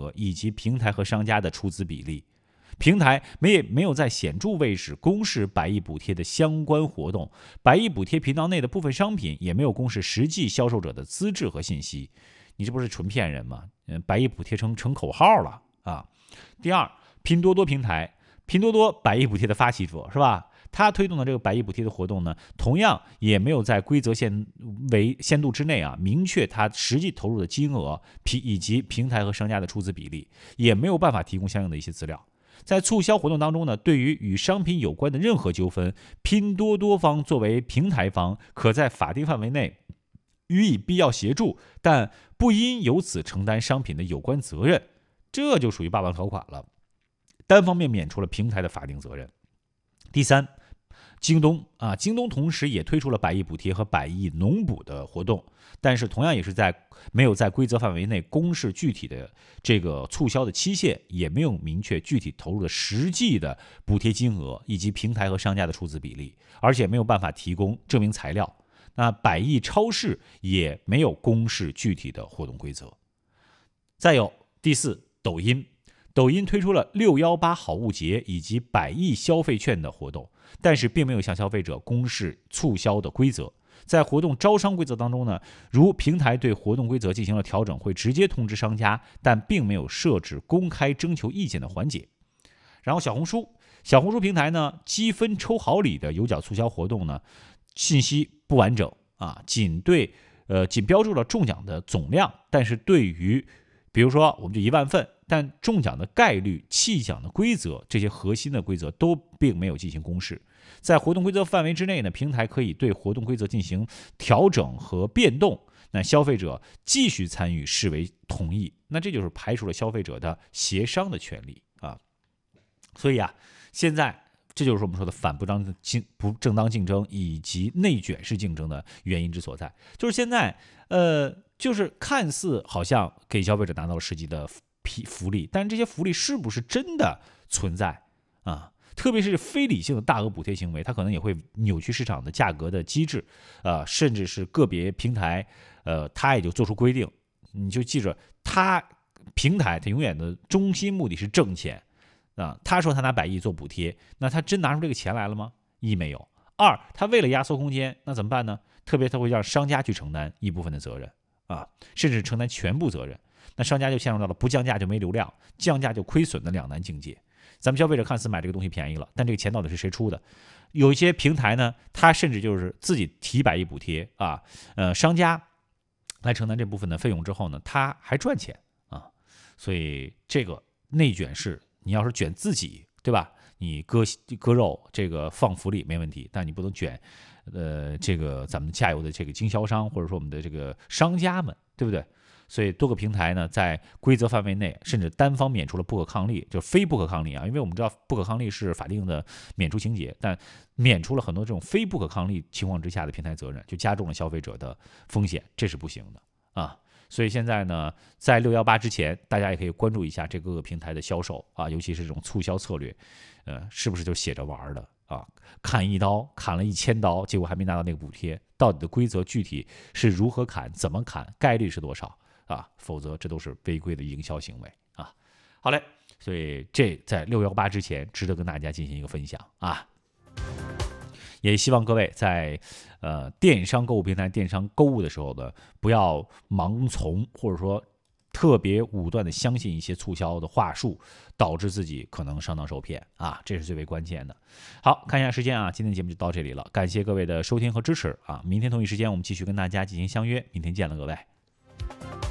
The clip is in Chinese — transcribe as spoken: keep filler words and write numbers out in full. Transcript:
额以及平台和商家的出资比例。平台没没有在显著位置公示百亿补贴的相关活动，百亿补贴频道内的部分商品也没有公示实际销售者的资质和信息。你这不是纯骗人吗？百亿补贴成成口号了啊！第二，拼多多平台，拼多多百亿补贴的发起者是吧？他推动的这个百亿补贴的活动呢，同样也没有在规则限为限度之内啊，明确他实际投入的金额以及平台和商家的出资比例，也没有办法提供相应的一些资料。在促销活动当中呢，对于与商品有关的任何纠纷，拼多多方作为平台方，可在法定范围内予以必要协助，但不因由此承担商品的有关责任，这就属于霸王条款了，单方面免除了平台的法定责任。第三，京东啊，京东同时也推出了百亿补贴和百亿农补的活动，但是同样也是在没有在规则范围内公示具体的这个促销的期限，也没有明确具体投入的实际的补贴金额以及平台和商家的出资比例，而且没有办法提供证明材料。那百亿超市也没有公示具体的活动规则。再有第四，抖音。抖音推出了六一八好物节以及百亿消费券的活动，但是并没有向消费者公示促销的规则。在活动招商规则当中呢，如平台对活动规则进行了调整，会直接通知商家，但并没有设置公开征求意见的环节。然后小红书，小红书平台呢，积分抽好礼的有奖促销活动呢，信息不完整啊，仅对呃仅标注了中奖的总量，但是对于比如说我们就一万份，但中奖的概率、弃奖的规则这些核心的规则都并没有进行公示。在活动规则范围之内呢，平台可以对活动规则进行调整和变动，那消费者继续参与视为同意，那这就是排除了消费者的协商的权利啊。所以啊，现在这就是我们说的反不当竞不正当竞争以及内卷式竞争的原因之所在，就是现在呃。就是看似好像给消费者拿到了实际的福利，但这些福利是不是真的存在啊？特别是非理性的大额补贴行为，它可能也会扭曲市场的价格的机制，呃，甚至是个别平台，呃，它也就做出规定。你就记着，它平台它永远的中心目的是挣钱啊。他说他拿百亿做补贴，那他真拿出这个钱来了吗？一没有。二，他为了压缩空间，那怎么办呢？特别他会让商家去承担一部分的责任。啊，甚至承担全部责任，那商家就陷入到了不降价就没流量，降价就亏损的两难境界。咱们消费者看似买这个东西便宜了，但这个钱到底是谁出的？有一些平台呢，它甚至就是自己提百亿补贴啊，呃，商家来承担这部分的费用之后呢，他还赚钱啊。所以这个内卷是，你要是卷自己，对吧？你割割肉，这个放福利没问题，但你不能卷。呃，这个咱们下游的这个经销商或者说我们的这个商家们，对不对？所以多个平台呢，在规则范围内，甚至单方免除了不可抗力，就是非不可抗力啊，因为我们知道不可抗力是法定的免除情节，但免除了很多这种非不可抗力情况之下的平台责任，就加重了消费者的风险，这是不行的啊。所以现在呢，在六一八之前，大家也可以关注一下这各个平台的销售啊，尤其是这种促销策略，呃，是不是就写着玩的？啊，砍一刀，砍了一千刀，结果还没拿到那个补贴，到底的规则具体是如何砍，怎么砍，概率是多少啊？否则这都是违规的营销行为啊。好嘞，所以这在六一八之前，值得跟大家进行一个分享啊。也希望各位在呃电商购物平台、电商购物的时候呢，不要盲从，或者说特别武断的相信一些促销的话术，导致自己可能上当受骗啊，这是最为关键的。好，看一下时间啊，今天节目就到这里了，感谢各位的收听和支持啊，明天同一时间我们继续跟大家进行相约，明天见了各位。